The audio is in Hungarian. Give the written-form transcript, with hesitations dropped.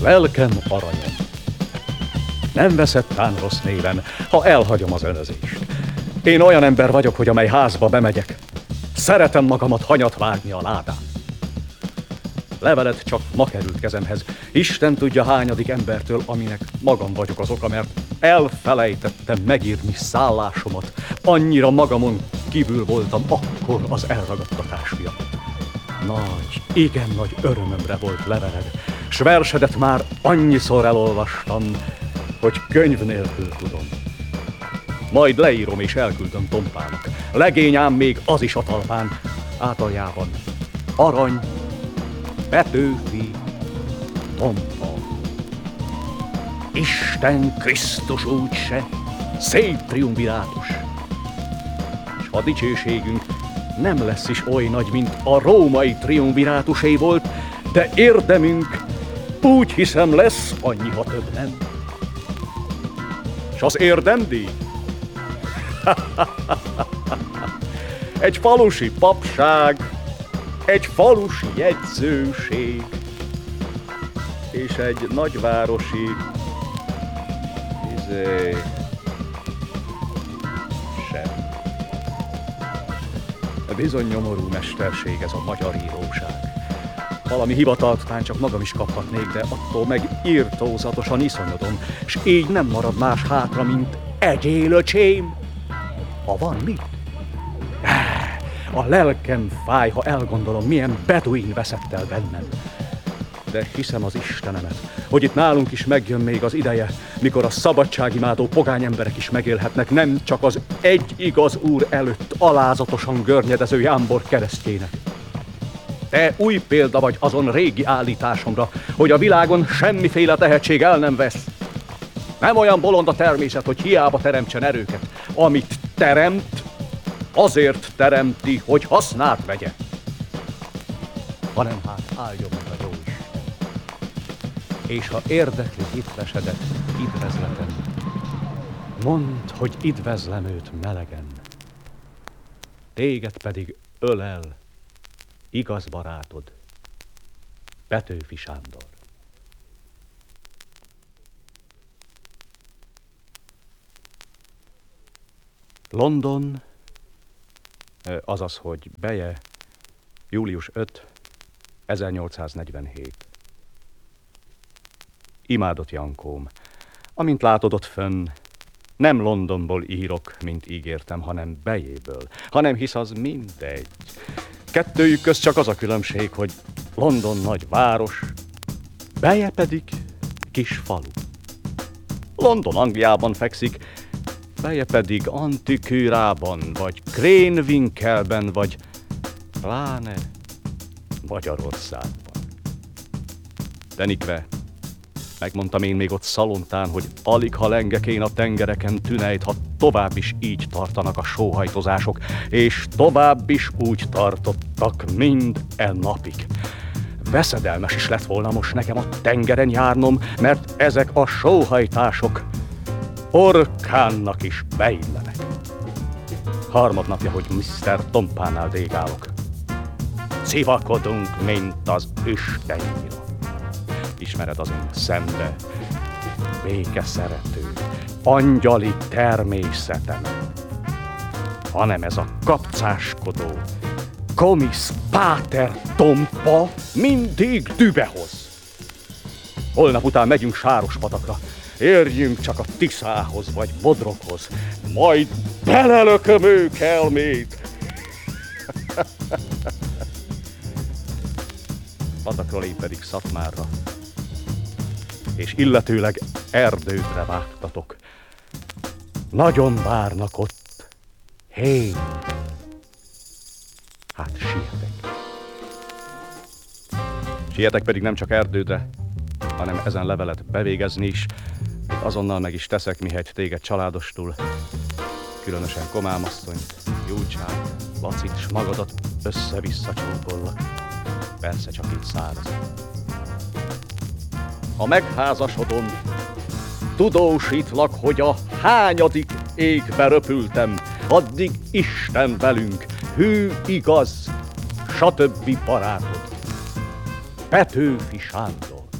Lelkem aranyom. Nem veszed tán rossz néven, ha elhagyom az önözést. Én olyan ember vagyok, hogy amely házba bemegyek, szeretem magamat hanyat vágni a ládán. Leveled csak ma került kezemhez. Isten tudja hányadik embertől, aminek magam vagyok az oka, mert elfelejtettem megírni szállásomat. Annyira magamon kívül voltam akkor az elragadtatás miatt. Igen nagy örömömre volt leveled, s versedet már annyiszor elolvastam, hogy könyv nélkül tudom. Majd leírom és elküldöm Tompának. Legény ám még az is a talpán, átaljában Arany, Petőfi, Tompa. Isten Krisztus úgyse, szép triumvirátus. S a dicsőségünk nem lesz is oly nagy, mint a római triumvirátusé volt, de érdemünk úgy hiszem lesz annyi, ha több nem. S az érdemdíj? Egy falusi papság, egy falusi jegyzőség, és egy nagyvárosi sem. Bizony nyomorú mesterség ez a magyar íróság. Valami hivatalt tán csak magam is kaphatnék, de attól meg irtózatosan iszonyodom, s így nem marad más hátra, mint egyél, öcsém. Ha van mit? A lelkem fáj, ha elgondolom, milyen beduin veszett el bennem. De hiszem az Istenemet, hogy itt nálunk is megjön még az ideje, mikor a szabadságimádó pogány emberek is megélhetnek, nem csak az egy igaz úr előtt alázatosan görnyedező jámbor keresztjének. Te új példa vagy azon régi állításomra, hogy a világon semmiféle tehetség el nem vesz. Nem olyan bolond a természet, hogy hiába teremtsen erőket. Amit teremt, azért teremti, hogy hasznát vegye. Hanem hát áldjon meg a jó Isten. És ha érdekli hitvesedet, idvezletem, mondd, hogy idvezlem őt melegen. Téged pedig ölel igaz barátod, Petőfi Sándor. London, azaz, hogy Beje, július 5, 1847. Imádott Jankóm, amint látod ott fönn, nem Londonból írok, mint ígértem, hanem Bejéből, hanem hisz az mindegy. Kettőjük közt csak az a különbség, hogy London nagy város, Beje pedig kis falu. London Angliában fekszik, Beje pedig Antikűrában, vagy Krénvinkelben, vagy pláne Magyarországban. Denikve, megmondtam én még ott Szalontán, hogy alig ha lengek én a tengereken tünejt, ha tovább is így tartanak a sóhajtozások, és tovább is úgy tartottak mind napig. Veszedelmes is lett volna most nekem a tengeren járnom, mert ezek a sóhajtások orkánnak is beillenek. Harmadnapja, hogy Mr. Tompánál dégálok. Civakodunk, mint az üstegyira. Ismered az én szembe, békeszerető, angyali természetemet, hanem ez a kapcáskodó, komisz páter Tompa mindig dübe hoz. Holnap után megyünk Sárospatakra, érjünk csak a Tiszához vagy Bodroghoz, majd belelököm ők elmét. Patakról én pedig Szatmárra, és illetőleg Erdőtre vágtatok. Nagyon várnak ott. Hé! Hát sietek. Sietek pedig nem csak Erdődre, hanem ezen levelet bevégezni is. Azonnal meg is teszek, mihelyt téged családostul. Különösen Komámasszonyt, Júlcsát, Lacit s magadat össze-vissza csókollak. Persze csak itt száraz. Ha megházasodom, tudósítlak, hogy a hányadik égbe röpültem, addig Isten velünk, hű, igaz, stb. Barátod. Petőfi Sándor.